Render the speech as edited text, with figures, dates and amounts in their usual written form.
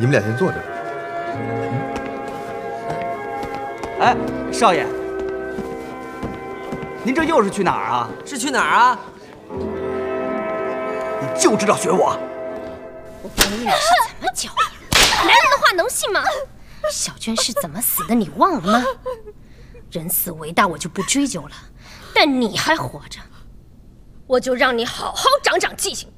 你们俩先坐着。 哎，少爷，您这又是去哪儿啊？ 是去哪儿啊？ 你就知道学我。 我跟你是怎么教养？男人的话能信吗？小娟是怎么死的，你忘了吗？人死为大，我就不追究了。但你还活着，我就让你好好长长记性。